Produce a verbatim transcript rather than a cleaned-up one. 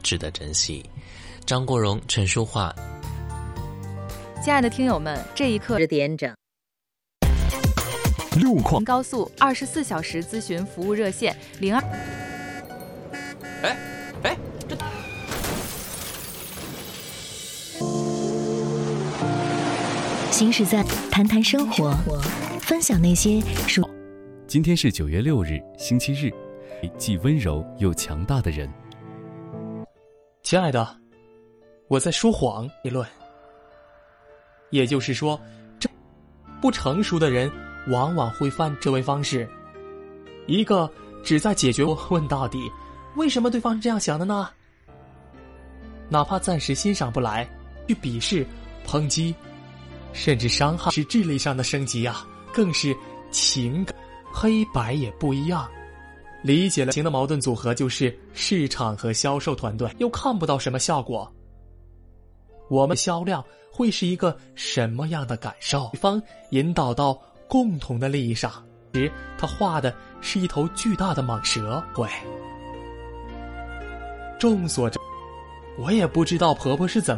值得珍惜。张国荣、陈淑桦。 亲爱的听友们，这一刻十点整。 路况高速二十四小时咨询服务热线零二。 哎哎，这行驶在谈谈生活，分享那些属。 今天是九月六日，星期日，既温柔又强大的人。 亲爱的，我在说谎理论，也就是说，这不成熟的人往往会犯这位方式，一个只在解决问到底，为什么对方是这样想的呢？哪怕暂时欣赏不来，去鄙视、抨击，甚至伤害，是智力上的升级啊，更是情感，黑白也不一样。理解了情的矛盾组合，就是市场和销售团队又看不到什么效果。我们销量会是一个什么样的感受？对方引导到共同的利益上，时他画的是一头巨大的蟒蛇。会，众所周知，我也不知道婆婆是怎么